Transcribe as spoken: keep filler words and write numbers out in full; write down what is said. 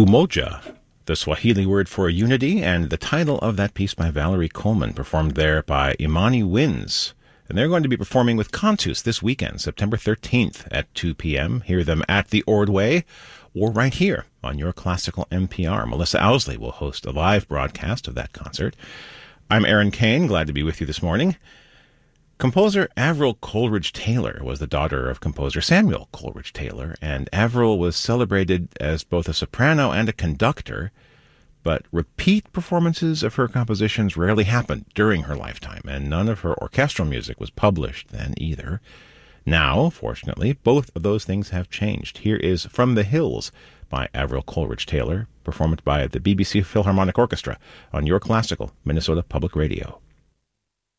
Umoja, the Swahili word for unity, and the title of that piece by Valerie Coleman, performed there by Imani Winds. And they're going to be performing with Cantus this weekend, September thirteenth at two p.m. Hear them at the Ordway or right here on your classical N P R. Melissa Owsley will host a live broadcast of that concert. I'm Aaron Kane, glad to be with you this morning. Composer Avril Coleridge Taylor was the daughter of composer Samuel Coleridge Taylor, and Avril was celebrated as both a soprano and a conductor, but repeat performances of her compositions rarely happened during her lifetime, and none of her orchestral music was published then either. Now, fortunately, both of those things have changed. Here is From the Hills by Avril Coleridge Taylor, performed by the B B C Philharmonic Orchestra on Your Classical Minnesota Public Radio.